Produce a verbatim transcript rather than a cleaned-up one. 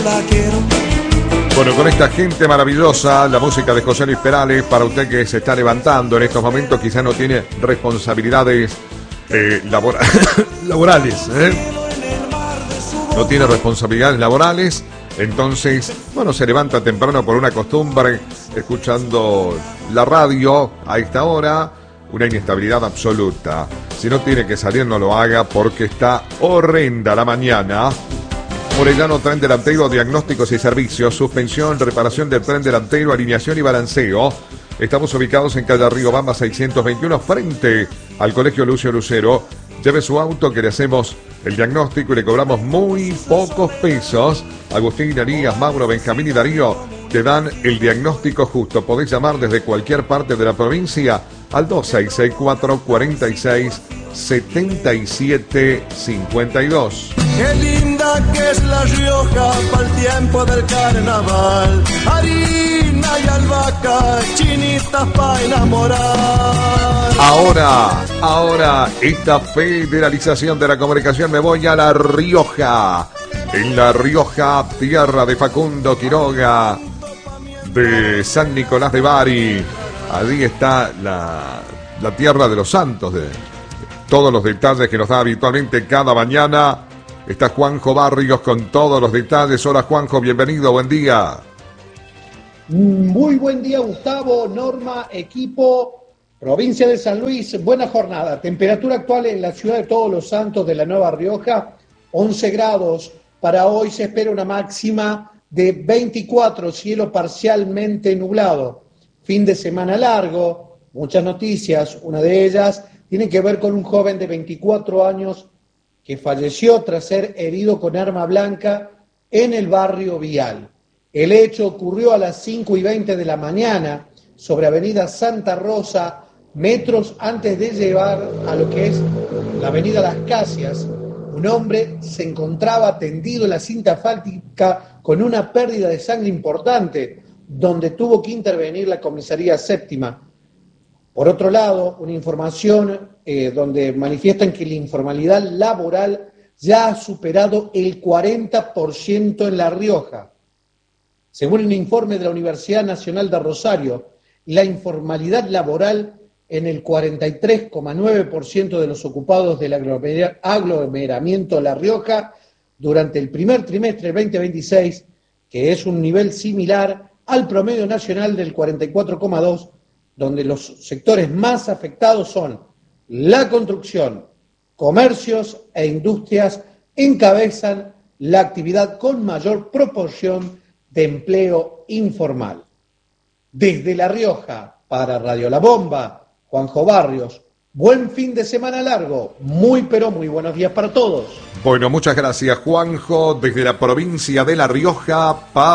Bueno, con esta gente maravillosa, la música de José Luis Perales, para usted que se está levantando en estos momentos, quizá no tiene responsabilidades eh, labora laborales, ¿eh? No tiene responsabilidades laborales, entonces, bueno, se levanta temprano por una costumbre, escuchando la radio a esta hora, una inestabilidad absoluta. Si no tiene que salir, no lo haga porque está horrenda la mañana. Orellano Tren Delantero, diagnósticos y servicios, suspensión, reparación del tren delantero, alineación y balanceo. Estamos ubicados en calle Riobamba seiscientos veintiuno, frente al Colegio Lucio Lucero. Lleve su auto que le hacemos el diagnóstico y le cobramos muy pocos pesos. Agustín, Arías, Mauro, Benjamín y Darío te dan el diagnóstico justo. Podés llamar desde cualquier parte de la provincia al dos seis seis cuatro, cuatro seis, siete siete cinco dos. Qué linda que es La Rioja para el tiempo del carnaval. Harina y albahaca, chinitas para enamorar. Ahora, ahora, esta federalización de la comunicación, me voy a La Rioja. En La Rioja, tierra de Facundo Quiroga, de San Nicolás de Bari. Allí está la, la tierra de los santos, de todos los detalles que nos da habitualmente cada mañana. Está Juanjo Barrios con todos los detalles. Hola Juanjo, bienvenido, buen día. Muy buen día, Gustavo, Norma, equipo, provincia de San Luis, buena jornada. Temperatura actual en la ciudad de Todos los Santos de la Nueva Rioja, once grados. Para hoy se espera una máxima de veinticuatro, cielo parcialmente nublado. Fin de semana largo, muchas noticias, una de ellas tiene que ver con un joven de veinticuatro años que falleció tras ser herido con arma blanca en el barrio Vial. El hecho ocurrió a las cinco y veinte de la mañana sobre avenida Santa Rosa, metros antes de llegar a lo que es la avenida Las Casias. Un hombre se encontraba tendido en la cinta asfáltica con una pérdida de sangre importante, donde tuvo que intervenir la comisaría séptima. Por otro lado, una información eh, donde manifiestan que la informalidad laboral ya ha superado el cuarenta por ciento en La Rioja. Según un informe de la Universidad Nacional de Rosario, la informalidad laboral en el cuarenta y tres coma nueve por ciento de los ocupados del aglomeramiento de La Rioja durante el primer trimestre del veinte veintiséis, que es un nivel similar al promedio nacional del cuarenta y cuatro coma dos por ciento, donde los sectores más afectados son la construcción, comercios e industrias, encabezan la actividad con mayor proporción de empleo informal. Desde La Rioja, para Radio La Bomba, Juanjo Barrios, buen fin de semana largo, muy pero muy buenos días para todos. Bueno, muchas gracias Juanjo, desde la provincia de La Rioja para...